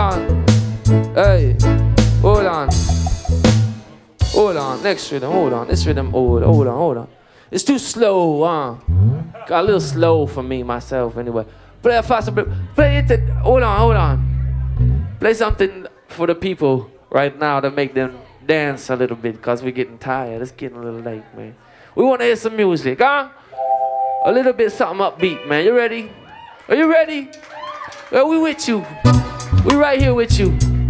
on. Hey, hold on. Hold on, next rhythm, hold on. This rhythm, hold on. It's too slow, got a little slow for me, myself, anyway. Play a faster, play it, hold on. Play something for the people right now to make them dance a little bit, because we're getting tired. It's getting a little late, man. We want to hear some music, A little bit something upbeat, man. You ready? Are you ready? Well, we with you. We right here with you.